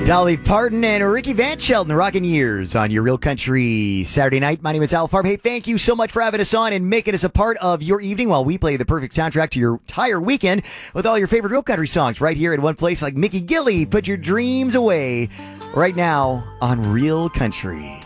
Dolly Parton and Ricky Van Shelton rocking years on your Real Country Saturday night. My name is Al Farb. Hey, thank you so much for having us on and making us a part of your evening while we play the perfect soundtrack to your entire weekend with all your favorite Real Country songs right here in one place like Mickey Gilley. Put your dreams away right now on Real Country.